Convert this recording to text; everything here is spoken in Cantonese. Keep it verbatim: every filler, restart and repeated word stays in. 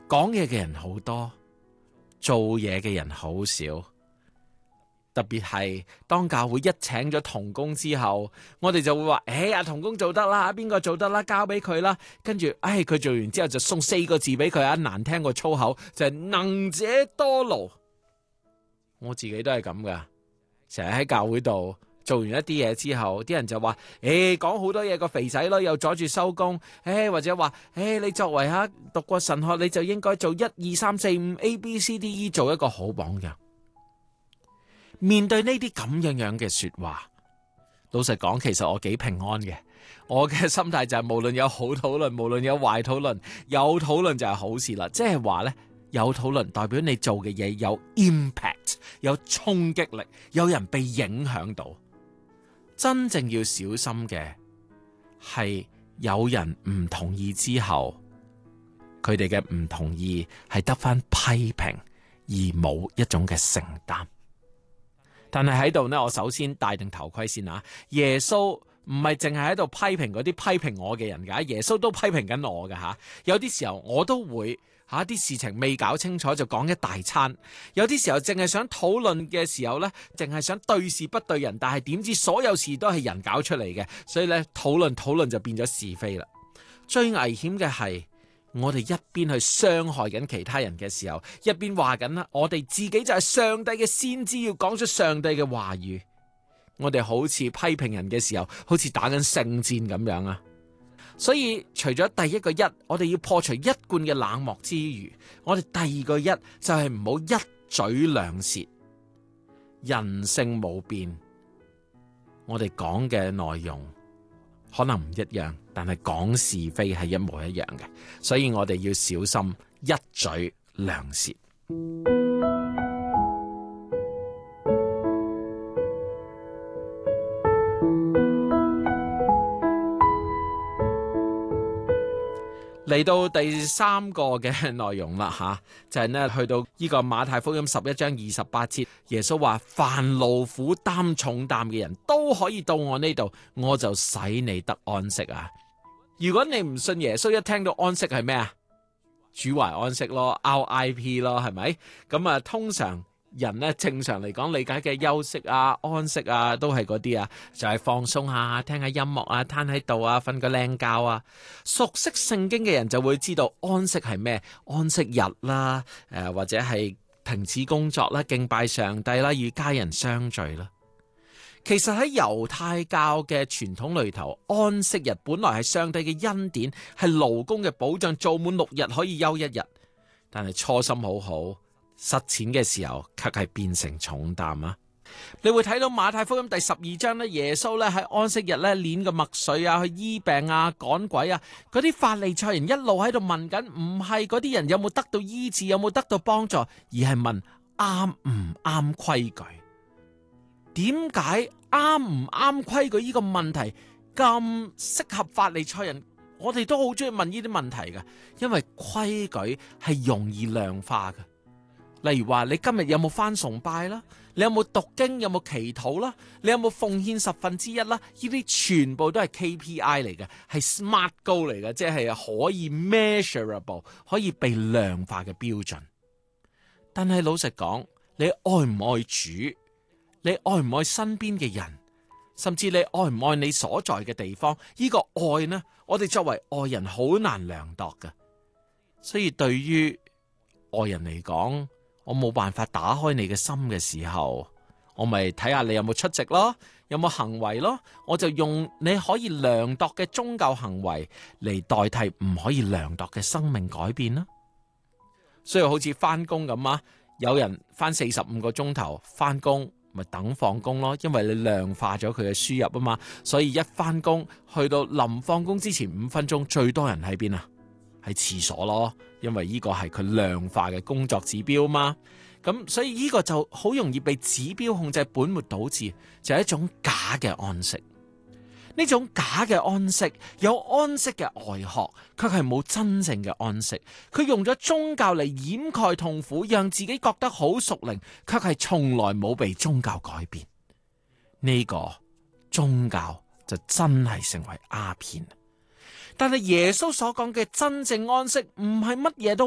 講嘢嘅人好多，做嘢嘅人好少。特別係當教會一請咗同工之後，我哋就會話：誒，阿同工做得啦，邊個做得啦，交俾佢啦。跟住，唉，佢做完之後就送四個字俾佢啊，難聽過粗口，就係能者多勞。我自己都係咁噶，成日喺教會度做完一啲嘢之後，啲人就話：誒，講好多嘢個肥仔咯，又阻住收工。誒，或者話：誒，你作為吓讀過神學，你就應該做一二三四五 A B C D E， 做一個好榜樣。面對呢啲咁樣樣嘅說話，老實講，其實我幾平安嘅。我嘅心態就係無論有好討論，無論有壞討論，有討論就係好事啦。即係話呢，有討論代表你做嘅嘢有 impact， 有衝擊力，有人被影響到。真正要小心嘅係有人唔同意之後，佢哋嘅唔同意係得返批評，而冇一種嘅承擔。但係喺度呢，我首先戴定頭盔先啊！耶穌唔係淨係喺度批評嗰啲批評我嘅人噶，耶穌都批評緊我噶吓。有啲時候我都會吓啲事情未搞清楚就講一大餐，有啲時候淨係想討論嘅時候呢，淨係想對事不對人，但係點知所有事都係人搞出嚟嘅，所以呢，討論討論就變咗是非啦。最危險嘅係，我哋一邊去傷害緊其他人嘅時候，一邊話緊啦，我哋自己就係上帝嘅先知，要講出上帝嘅話語。我哋好似批評人嘅時候，好似打緊聖戰咁樣啊！所以除咗第一個一，我哋要破除一貫嘅冷漠之餘，我哋第二個一就係唔好一嘴兩舌。人性冇變，我哋講嘅內容可能唔一樣，但係講是非係一模一樣嘅，所以我哋要小心一嘴兩舌。嚟到第三個嘅內容啦吓，就係呢去到呢個馬太福音十一章二十八節，耶穌話：凡勞苦擔重擔嘅人都可以到我呢度，我就使你得安息啊！如果你唔信耶穌，一聽到安息係咩啊？主懷安息咯 ，R I P 咯，係咪？咁啊，通常人呢，正常嚟講理解嘅休息啊、安息啊，都係嗰啲啊，就係、是、放鬆下、聽下音樂啊、攤喺度啊、瞓個靚覺啊。熟悉聖經嘅人就會知道安息係咩？安息日啦，誒、呃、或者係停止工作啦、敬拜上帝啦、與家人相聚啦。其實喺猶太教嘅傳統裏頭，安息日本來係上帝嘅恩典，係勞工嘅保障，做滿六日可以休一日。但係初心好好，實踐嘅時候卻係變成重擔啊！你會睇到馬太福音第十二章咧，耶穌咧喺安息日咧煉個麥穗啊，去醫病啊、趕鬼啊。嗰啲法利賽人一路喺度問緊，唔係嗰啲人有冇得到醫治，有冇得到幫助，而係問啱唔啱規矩。點解啱唔啱規矩呢個問題咁適合法利賽人？我哋都好中意問呢啲問題噶，因為規矩係容易量化噶。例如話你今日有冇返崇拜啦？你有冇讀經？有冇祈禱啦？你有冇奉獻十分之一啦？呢啲全部都係 K P I 嚟嘅，係 smart goal 嚟嘅，即係可以 measurable， 可以被量化嘅標準。但係老實講，你愛唔愛主？你愛唔愛身邊嘅人？甚至你愛唔愛你所在嘅地方？呢個愛呢，我哋作為愛人好難量度㗎。所以對於愛人嚟講，我冇辦法打開你嘅心嘅時候，我咪睇下你有冇出席咯，有冇行為咯，我就用你可以量度嘅宗教行為嚟代替唔可以量度嘅生命改變啦。所以好似翻工咁啊，有人翻四十五個鐘頭翻工，咪等放工咯，因為你量化咗佢嘅輸入啊嘛，所以一翻工去到臨放工之前五分鐘，最多人喺邊啊？喺廁所咯，因為呢個係佢量化嘅工作指標嘛。咁所以呢個就好容易被指標控制，本末倒置，就係一種假嘅安息。呢種假嘅安息，有安息嘅外殼，卻係冇真正嘅安息。佢用咗宗教嚟掩蓋痛苦，讓自己覺得好屬靈，卻係從來冇被宗教改變。呢個宗教就真係成為鴉片。但係耶穌所講嘅真正安息，唔係乜嘢都